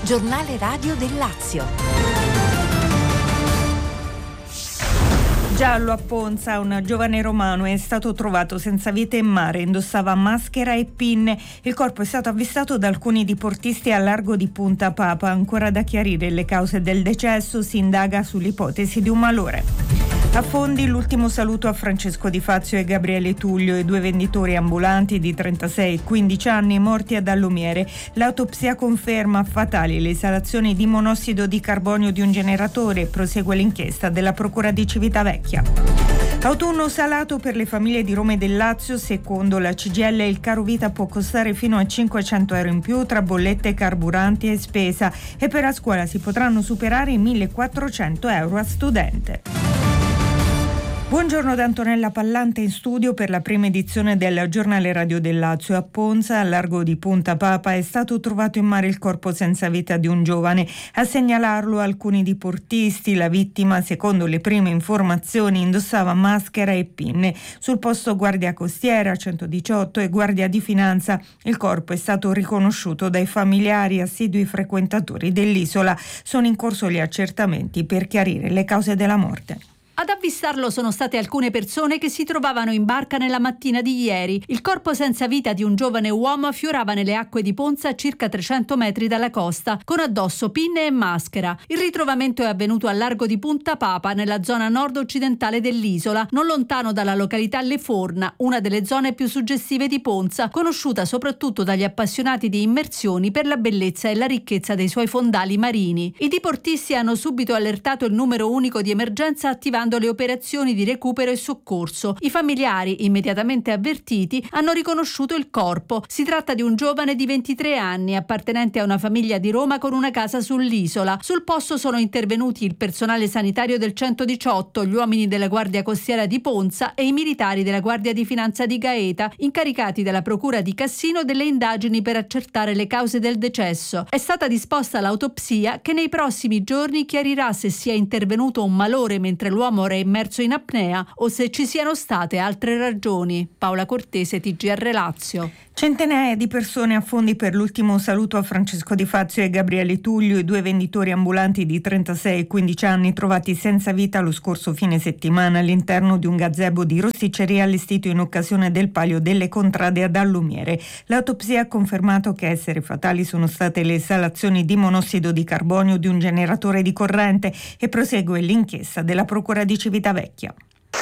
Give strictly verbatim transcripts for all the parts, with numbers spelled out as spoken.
Giornale radio del Lazio. Giallo a Ponza, un giovane romano è stato trovato senza vita in mare, indossava maschera e pinne. Il corpo è stato avvistato da alcuni diportisti al largo di Punta Papa. Ancora da chiarire le cause del decesso, si indaga sull'ipotesi di un malore. A Fondi l'ultimo saluto a Francesco Di Fazio e Gabriele Tullio, i due venditori ambulanti di trentasei e quindici anni morti ad Allumiere. L'autopsia conferma fatali le esalazioni di monossido di carbonio di un generatore. Prosegue l'inchiesta della Procura di Civitavecchia. Autunno salato per le famiglie di Roma e del Lazio. Secondo la C G I L il caro vita può costare fino a cinquecento euro in più tra bollette, carburanti e spesa, e per la scuola si potranno superare i millequattrocento euro a studente. Buongiorno da Antonella Pallante in studio per la prima edizione del Giornale Radio del Lazio. A Ponza, al largo di Punta Papa, è stato trovato in mare il corpo senza vita di un giovane. A segnalarlo alcuni diportisti. La vittima, secondo le prime informazioni, indossava maschera e pinne. Sul posto guardia costiera, centodiciotto, e guardia di finanza. Il corpo è stato riconosciuto dai familiari assidui frequentatori dell'isola. Sono in corso gli accertamenti per chiarire le cause della morte. Ad avvistarlo sono state alcune persone che si trovavano in barca nella mattina di ieri. Il corpo senza vita di un giovane uomo affiorava nelle acque di Ponza a circa trecento metri dalla costa, con addosso pinne e maschera. Il ritrovamento è avvenuto al largo di Punta Papa, nella zona nord-occidentale dell'isola, non lontano dalla località Le Forna, una delle zone più suggestive di Ponza, conosciuta soprattutto dagli appassionati di immersioni per la bellezza e la ricchezza dei suoi fondali marini. I diportisti hanno subito allertato il numero unico di emergenza attivando le operazioni di recupero e soccorso. I familiari, immediatamente avvertiti, hanno riconosciuto il corpo. Si tratta di un giovane di ventitré anni, appartenente a una famiglia di Roma con una casa sull'isola. Sul posto sono intervenuti il personale sanitario del centodiciotto, gli uomini della Guardia Costiera di Ponza e i militari della Guardia di Finanza di Gaeta, incaricati dalla Procura di Cassino delle indagini per accertare le cause del decesso. È stata disposta l'autopsia che nei prossimi giorni chiarirà se sia intervenuto un malore mentre l'uomo era immerso in apnea o se ci siano state altre ragioni. Paola Cortese, T G R Lazio. Centinaia di persone a Fondi per l'ultimo saluto a Francesco Di Fazio e Gabriele Tullio, i due venditori ambulanti di trentasei e quindici anni trovati senza vita lo scorso fine settimana all'interno di un gazebo di rosticceria allestito in occasione del Palio delle Contrade ad Allumiere. L'autopsia ha confermato che a essere fatali sono state le esalazioni di monossido di carbonio di un generatore di corrente, e prosegue l'inchiesta della Procura di Civitavecchia.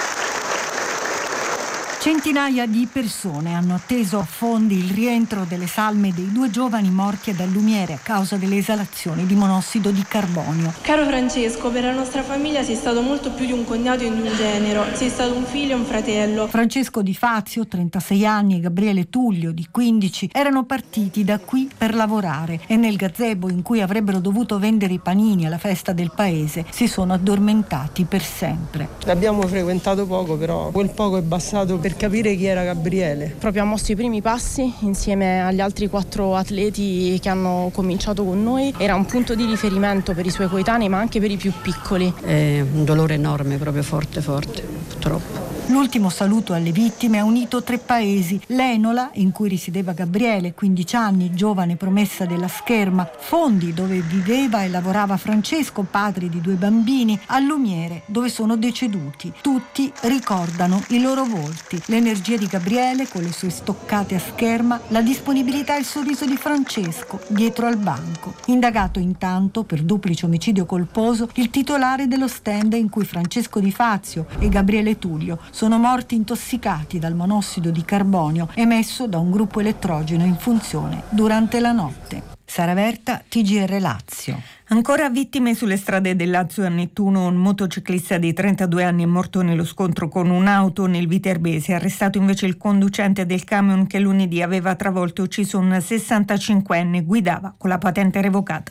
Centinaia di persone hanno atteso a Fondi il rientro delle salme dei due giovani morti ad Allumiere a causa delle esalazioni di monossido di carbonio. Caro Francesco, per la nostra famiglia sei stato molto più di un cognato e di un genero, sei stato un figlio e un fratello. Francesco Di Fazio, trentasei anni, e Gabriele Tullio, di quindici, erano partiti da qui per lavorare e nel gazebo in cui avrebbero dovuto vendere i panini alla festa del paese si sono addormentati per sempre. L'abbiamo frequentato poco, però quel poco è bastato per capire chi era Gabriele. Proprio ha mosso i primi passi insieme agli altri quattro atleti che hanno cominciato con noi. Era un punto di riferimento per i suoi coetanei, ma anche per i più piccoli. È un dolore enorme, proprio forte, forte, purtroppo. L'ultimo saluto alle vittime ha unito tre paesi: l'Enola, in cui risiedeva Gabriele, quindici anni, giovane promessa della scherma; Fondi, dove viveva e lavorava Francesco, padre di due bambini; Allumiere, dove sono deceduti. Tutti ricordano i loro volti, l'energia di Gabriele con le sue stoccate a scherma, la disponibilità e il sorriso di Francesco dietro al banco. Indagato intanto per duplice omicidio colposo il titolare dello stand in cui Francesco Di Fazio e Gabriele Tullio sono morti intossicati dal monossido di carbonio emesso da un gruppo elettrogeno in funzione durante la notte. Sara Verta, T G R Lazio. Ancora vittime sulle strade del Lazio. A Nettuno un motociclista di trentadue anni è morto nello scontro con un'auto nel Viterbese. Arrestato invece il conducente del camion che lunedì aveva travolto e ucciso un sessantacinquenne, guidava con la patente revocata.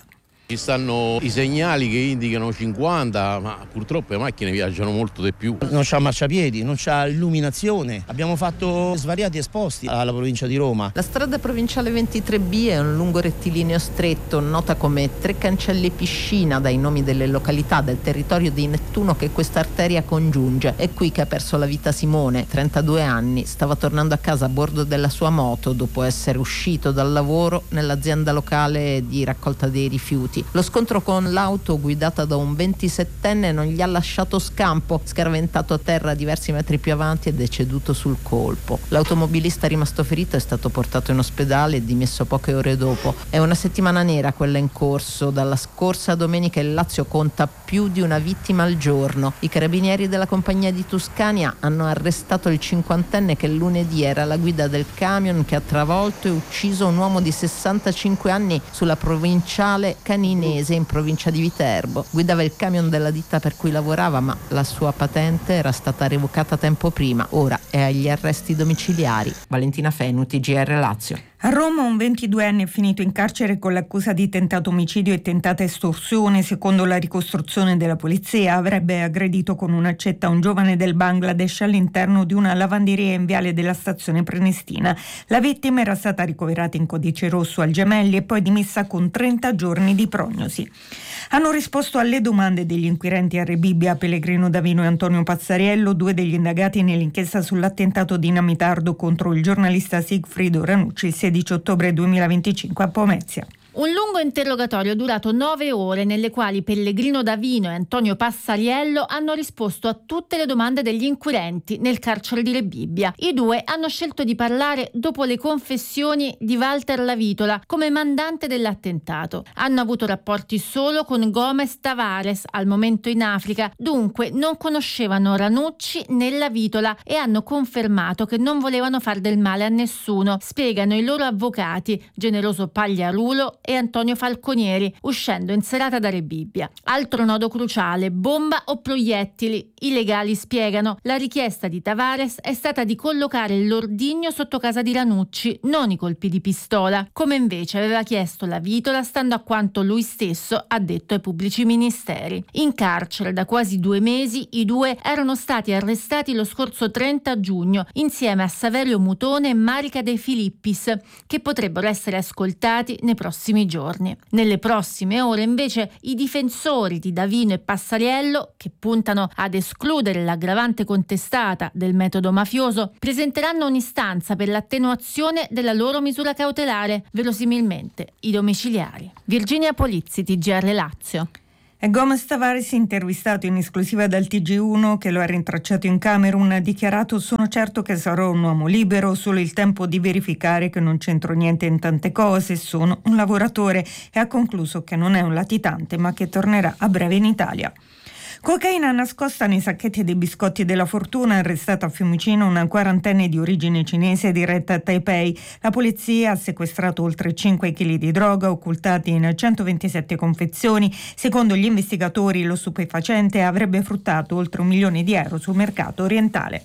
Ci stanno i segnali che indicano cinquanta, ma purtroppo le macchine viaggiano molto di più. Non c'ha marciapiedi, non c'ha illuminazione. Abbiamo fatto svariati esposti alla provincia di Roma. La strada provinciale ventitré B è un lungo rettilineo stretto, nota come Tre Cancelli Piscina dai nomi delle località del territorio di Nettuno che questa arteria congiunge. È qui che ha perso la vita Simone, trentadue anni, stava tornando a casa a bordo della sua moto dopo essere uscito dal lavoro nell'azienda locale di raccolta dei rifiuti. Lo scontro con l'auto guidata da un ventisettenne non gli ha lasciato scampo, scaraventato a terra diversi metri più avanti e deceduto sul colpo. L'automobilista rimasto ferito è stato portato in ospedale e dimesso poche ore dopo. È una settimana nera quella in corso. Dalla scorsa domenica il Lazio conta più di una vittima al giorno. I carabinieri della compagnia di Tuscania hanno arrestato il cinquantenne che lunedì era alla guida del camion che ha travolto e ucciso un uomo di sessantacinque anni sulla provinciale Caninese in provincia di Viterbo. Guidava il camion della ditta per cui lavorava, ma la sua patente era stata revocata tempo prima. Ora è agli arresti domiciliari. Valentina Fenuti, G R Lazio. A Roma un ventiduenne è finito in carcere con l'accusa di tentato omicidio e tentata estorsione. Secondo la ricostruzione della polizia avrebbe aggredito con un'accetta un giovane del Bangladesh all'interno di una lavanderia in viale della stazione Prenestina. La vittima era stata ricoverata in codice rosso al Gemelli e poi dimessa con trenta giorni di prognosi. Hanno risposto alle domande degli inquirenti a Rebibbia, Pellegrino Davino e Antonio Passariello, due degli indagati nell'inchiesta sull'attentato dinamitardo contro il giornalista Sigfrido Ranucci il sedici ottobre duemilaventicinque a Pomezia. Un lungo interrogatorio durato nove ore nelle quali Pellegrino Davino e Antonio Passariello hanno risposto a tutte le domande degli inquirenti nel carcere di Rebibbia. I due hanno scelto di parlare dopo le confessioni di Walter Lavitola come mandante dell'attentato. Hanno avuto rapporti solo con Gomez Tavares, al momento in Africa, dunque non conoscevano Ranucci né Lavitola e hanno confermato che non volevano far del male a nessuno, spiegano i loro avvocati, Generoso Pagliarulo e Antonio Falconieri, uscendo in serata da Rebibbia. Altro nodo cruciale: bomba o proiettili? I legali spiegano: la richiesta di Tavares è stata di collocare l'ordigno sotto casa di Ranucci, non i colpi di pistola, come invece aveva chiesto Lavitola, stando a quanto lui stesso ha detto ai pubblici ministeri. In carcere da quasi due mesi, i due erano stati arrestati lo scorso trenta giugno insieme a Saverio Mutone e Marica De Filippis, che potrebbero essere ascoltati nei prossimi giorni. Nelle prossime ore invece i difensori di Davino e Passariello, che puntano ad escludere l'aggravante contestata del metodo mafioso, presenteranno un'istanza per l'attenuazione della loro misura cautelare, verosimilmente i domiciliari. Virginia Polizzi, T G R Lazio. E Gomez Tavares, intervistato in esclusiva dal T G uno che lo ha rintracciato in Camerun, ha dichiarato: sono certo che sarò un uomo libero, solo il tempo di verificare che non c'entro niente in tante cose, sono un lavoratore, e ha concluso che non è un latitante ma che tornerà a breve in Italia. Cocaina nascosta nei sacchetti dei biscotti della fortuna, arrestata a Fiumicino una quarantenne di origine cinese diretta a Taipei. La polizia ha sequestrato oltre cinque chili di droga occultati in centoventisette confezioni. Secondo gli investigatori lo stupefacente avrebbe fruttato oltre un milione di euro sul mercato orientale.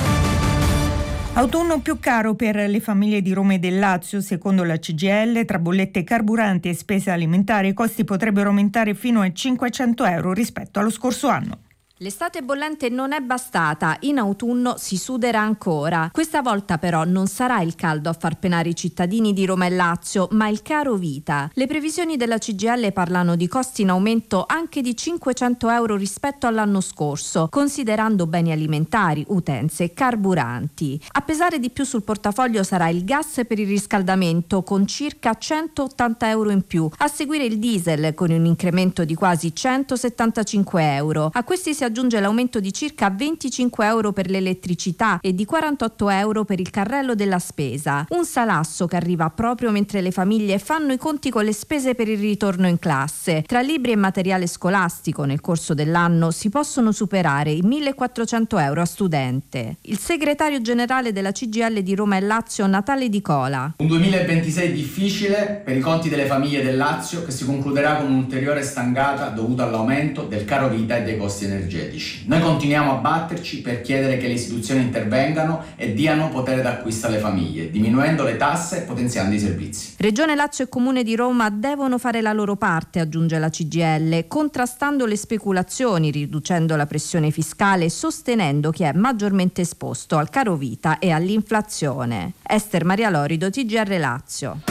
Autunno più caro per le famiglie di Roma e del Lazio. Secondo la C G I L, tra bollette carburanti e spese alimentari, i costi potrebbero aumentare fino a cinquecento euro rispetto allo scorso anno. L'estate bollente non è bastata, in autunno si suderà ancora. Questa volta però non sarà il caldo a far penare i cittadini di Roma e Lazio, ma il caro vita. Le previsioni della C G I L parlano di costi in aumento anche di cinquecento euro rispetto all'anno scorso, considerando beni alimentari, utenze e carburanti. A pesare di più sul portafoglio sarà il gas per il riscaldamento, con circa centottanta euro in più, a seguire il diesel con un incremento di quasi centosettantacinque euro. A questi si aggiunge l'aumento di circa venticinque euro per l'elettricità e di quarantotto euro per il carrello della spesa. Un salasso che arriva proprio mentre le famiglie fanno i conti con le spese per il ritorno in classe. Tra libri e materiale scolastico nel corso dell'anno si possono superare i millequattrocento euro a studente. Il segretario generale della C G I L di Roma e Lazio, Natale Di Cola. Un duemilaventisei difficile per i conti delle famiglie del Lazio, che si concluderà con un'ulteriore stangata dovuta all'aumento del caro vita e dei costi energetici. energetici. Noi continuiamo a batterci per chiedere che le istituzioni intervengano e diano potere d'acquisto alle famiglie, diminuendo le tasse e potenziando i servizi. Regione Lazio e Comune di Roma devono fare la loro parte, aggiunge la C G I L, contrastando le speculazioni, riducendo la pressione fiscale e sostenendo chi è maggiormente esposto al caro vita e all'inflazione. Ester Maria Lorido, T G R Lazio.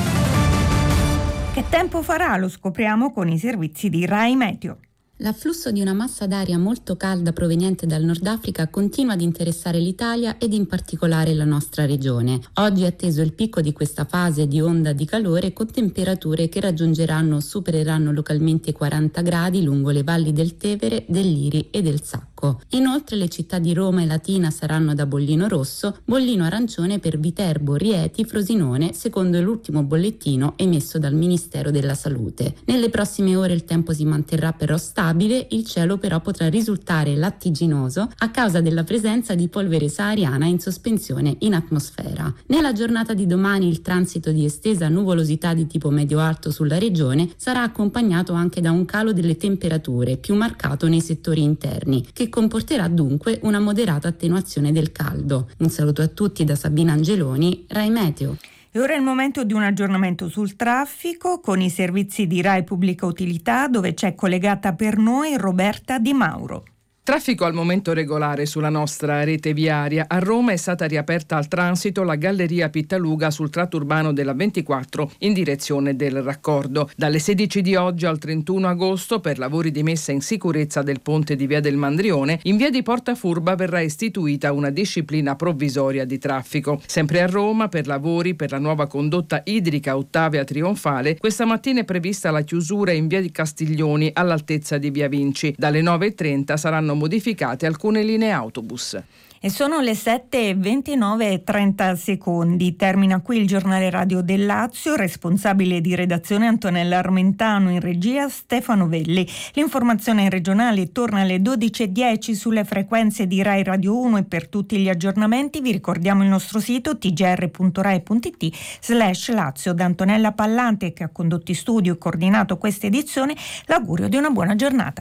Che tempo farà? Lo scopriamo con i servizi di Rai Meteo. L'afflusso di una massa d'aria molto calda proveniente dal Nord Africa continua ad interessare l'Italia ed in particolare la nostra regione. Oggi è atteso il picco di questa fase di onda di calore con temperature che raggiungeranno o supereranno localmente i quaranta gradi lungo le valli del Tevere, del Liri e del Sacco. Inoltre le città di Roma e Latina saranno da bollino rosso, bollino arancione per Viterbo, Rieti, Frosinone, secondo l'ultimo bollettino emesso dal Ministero della Salute. Nelle prossime ore il tempo si manterrà però stabile. Il cielo però potrà risultare lattiginoso a causa della presenza di polvere sahariana in sospensione in atmosfera. Nella giornata di domani il transito di estesa nuvolosità di tipo medio-alto sulla regione sarà accompagnato anche da un calo delle temperature più marcato nei settori interni, che comporterà dunque una moderata attenuazione del caldo. Un saluto a tutti da Sabina Angeloni, Rai Meteo. E ora è il momento di un aggiornamento sul traffico con i servizi di Rai Pubblica Utilità, dove c'è collegata per noi Roberta Di Mauro. Traffico al momento regolare sulla nostra rete viaria. A Roma è stata riaperta al transito la galleria Pittaluga sul tratto urbano della ventiquattro in direzione del raccordo. Dalle sedici di oggi al trentuno agosto, per lavori di messa in sicurezza del ponte di via del Mandrione, in via di Porta Furba verrà istituita una disciplina provvisoria di traffico. Sempre a Roma, per lavori per la nuova condotta idrica Ottavia Trionfale, questa mattina è prevista la chiusura in via di Castiglioni all'altezza di via Vinci. Dalle nove e trenta saranno modificate alcune linee autobus. E sono le sette e ventinove e trenta secondi. Termina qui il giornale radio del Lazio. Responsabile di redazione Antonella Armentano, in regia Stefano Velli. L'informazione regionale torna alle dodici e dieci sulle frequenze di Rai Radio uno e per tutti gli aggiornamenti vi ricordiamo il nostro sito t g r punto rai punto it slash Lazio. Da Antonella Pallante, che ha condotto in studio e coordinato questa edizione, l'augurio di una buona giornata.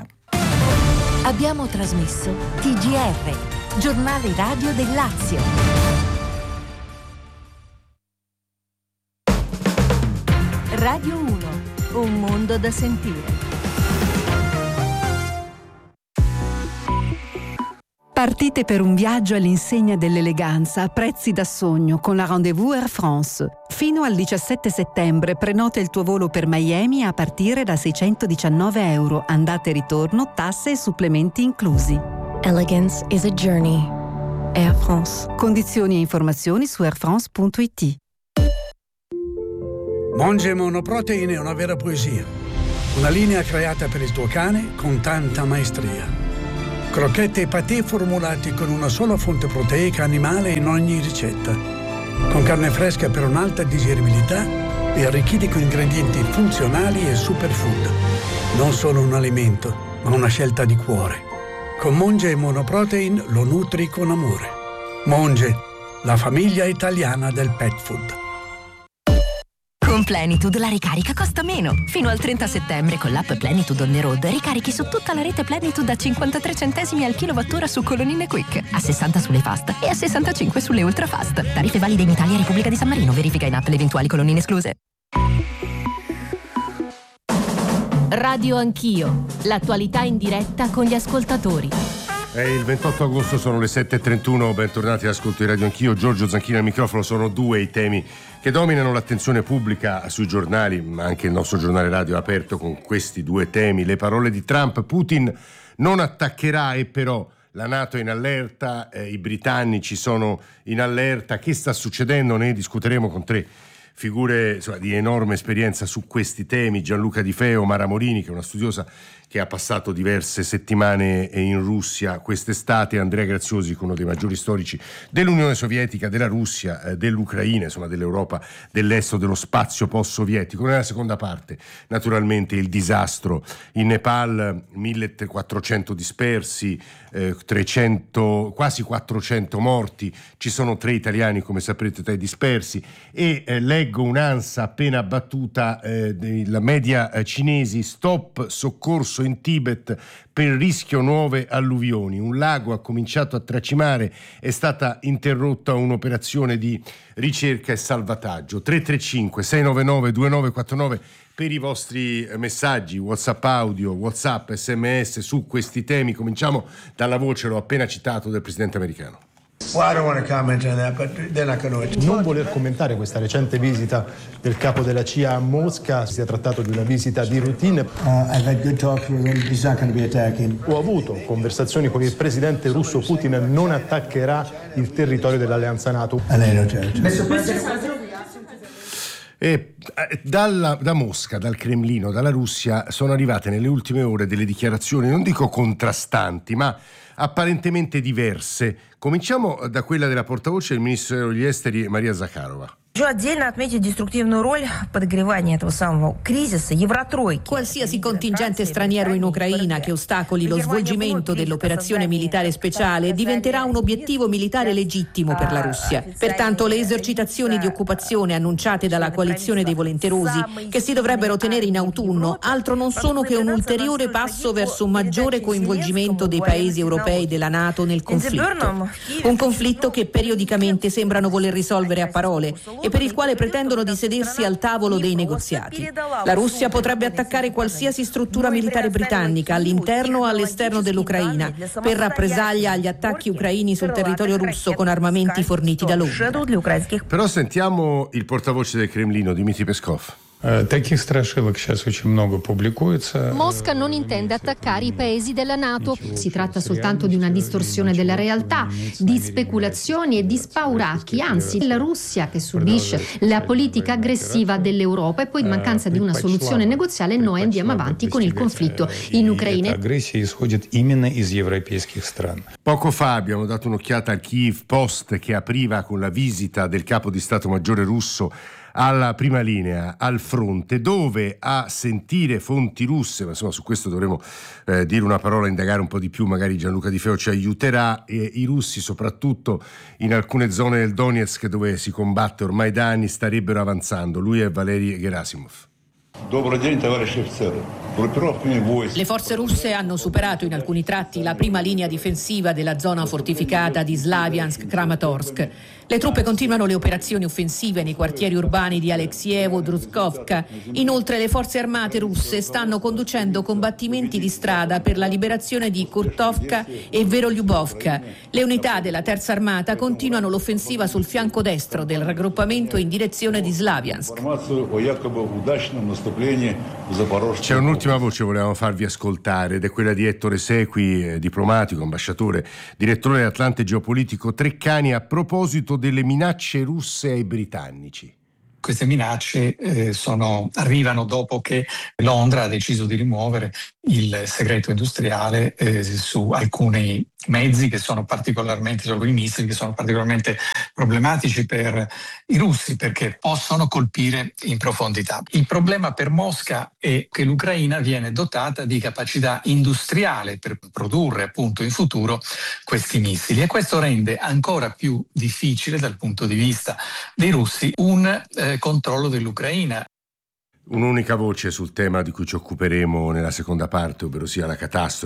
Abbiamo trasmesso T G R, giornale radio del Lazio. Radio uno, un mondo da sentire. Partite per un viaggio all'insegna dell'eleganza a prezzi da sogno con la Rendez-vous Air France. Fino al diciassette settembre prenota il tuo volo per Miami a partire da seicentodiciannove euro, andata e ritorno, tasse e supplementi inclusi. Elegance is a journey. Air France. Condizioni e informazioni su air france punto it. Monge Monoprotein è una vera poesia. Una linea creata per il tuo cane con tanta maestria. Crocchette e patè formulati con una sola fonte proteica animale in ogni ricetta. Con carne fresca per un'alta digeribilità e arricchiti con ingredienti funzionali e superfood. Non solo un alimento, ma una scelta di cuore. Con Monge Monoprotein lo nutri con amore. Monge, la famiglia italiana del pet food. Con Plenitude la ricarica costa meno. Fino al trenta settembre con l'app Plenitude on the road ricarichi su tutta la rete Plenitude a cinquantatré centesimi al kilowattora su colonnine Quick, a sessanta sulle fast e a sessantacinque sulle ultra fast. Tariffe valide in Italia e Repubblica di San Marino. Verifica in app le eventuali colonnine escluse. Radio Anch'io, l'attualità in diretta con gli ascoltatori. È il ventotto agosto, sono le sette e trentuno, bentornati all'ascolto di Radio Anch'io. Giorgio Zanchini al microfono. Sono due i temi che dominano l'attenzione pubblica sui giornali, ma anche il nostro giornale radio è aperto con questi due temi. Le parole di Trump: Putin non attaccherà e però la NATO è in allerta, eh, i britannici sono in allerta. Che sta succedendo? Ne discuteremo con tre figure insomma, di enorme esperienza su questi temi. Gianluca Di Feo, Mara Morini, che è una studiosa che ha passato diverse settimane in Russia quest'estate, Andrea Graziosi, uno dei maggiori storici dell'Unione Sovietica, della Russia, eh, dell'Ucraina, insomma dell'Europa dell'Est o dello spazio post-sovietico. Nella seconda parte, naturalmente, il disastro in Nepal, millequattrocento dispersi, eh, trecento, quasi quattrocento morti, ci sono tre italiani, come saprete, tra i dispersi, e eh, leggo un'ANSA appena battuta, eh, della media eh, cinesi: stop soccorso russo in Tibet per rischio nuove alluvioni. Un lago ha cominciato a tracimare, è stata interrotta un'operazione di ricerca e salvataggio. tre tre cinque sei nove nove due nove quattro nove per i vostri messaggi, WhatsApp audio, WhatsApp, sms su questi temi. Cominciamo dalla voce, l'ho appena citato, del presidente americano. Non voler commentare questa recente visita del capo della C I A a Mosca, si è trattato di una visita di routine. Ho avuto conversazioni con il presidente russo. Putin non attaccherà il territorio dell'alleanza NATO. E dalla, da Mosca, dal Cremlino, dalla Russia sono arrivate nelle ultime ore delle dichiarazioni, non dico contrastanti, ma apparentemente diverse. Cominciamo da quella della portavoce del ministro degli esteri Maria Zakharova. Qualsiasi contingente straniero in Ucraina che ostacoli lo svolgimento dell'operazione militare speciale diventerà un obiettivo militare legittimo per la Russia. Pertanto le esercitazioni di occupazione annunciate dalla coalizione dei volenterosi, che si dovrebbero tenere in autunno, altro non sono che un ulteriore passo verso un maggiore coinvolgimento dei paesi europei della NATO nel conflitto. Un conflitto che periodicamente sembrano voler risolvere a parole e per il quale pretendono di sedersi al tavolo dei negoziati. La Russia potrebbe attaccare qualsiasi struttura militare britannica all'interno o all'esterno dell'Ucraina per rappresaglia agli attacchi ucraini sul territorio russo con armamenti forniti da Londra. Però sentiamo il portavoce del Cremlino, Dmitry Peskov. Mosca non intende attaccare i paesi della NATO. Si tratta soltanto di una distorsione della realtà, di speculazioni e di spauracchi. Anzi, la Russia che subisce la politica aggressiva dell'Europa e poi in mancanza di una soluzione negoziale noi andiamo avanti con il conflitto in Ucraina. Poco fa abbiamo dato un'occhiata al Kyiv Post che apriva con la visita del capo di Stato Maggiore russo alla prima linea, al fronte, dove a sentire fonti russe, ma insomma su questo dovremo eh, dire una parola, indagare un po' di più, magari Gianluca Di Feo ci aiuterà, e i russi soprattutto in alcune zone del Donetsk dove si combatte ormai da anni starebbero avanzando. Lui è Valery Gerasimov. Le forze russe hanno superato in alcuni tratti la prima linea difensiva della zona fortificata di Slaviansk-Kramatorsk. Le truppe continuano le operazioni offensive nei quartieri urbani di Alexievo, Druzhkovka. Inoltre le forze armate russe stanno conducendo combattimenti di strada per la liberazione di Kurtovka e Verolyubovka. Le unità della terza armata continuano l'offensiva sul fianco destro del raggruppamento in direzione di Slaviansk. C'è un'ultima voce che volevamo farvi ascoltare ed è quella di Ettore Sequi, eh, diplomatico, ambasciatore, direttore dell'Atlante Geopolitico Treccani, a proposito delle minacce russe ai britannici. Queste minacce eh, sono, arrivano dopo che Londra ha deciso di rimuovere il segreto industriale eh, su alcuni mezzi che sono particolarmente, su alcuni missili che sono particolarmente problematici per i russi perché possono colpire in profondità. Il problema per Mosca è che l'Ucraina viene dotata di capacità industriale per produrre appunto in futuro questi missili e questo rende ancora più difficile dal punto di vista dei russi un eh, controllo dell'Ucraina. Un'unica voce sul tema di cui ci occuperemo nella seconda parte, ovvero sia la catastrofe